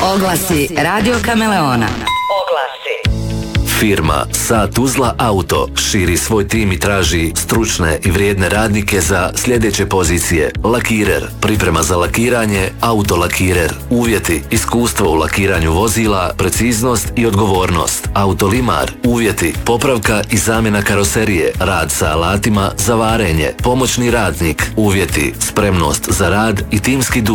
Oglasi Radio Kameleona. Firma Sat Uzla Auto širi svoj tim i traži stručne i vrijedne radnike za sljedeće pozicije: lakirer, priprema za lakiranje, autolakirer. Uvjeti: iskustvo u lakiranju vozila, preciznost i odgovornost. Autolimar. Uvjeti: popravka i zamjena karoserije, rad sa alatima za varenje. Pomoćni radnik. Uvjeti: spremnost za rad i timski duh.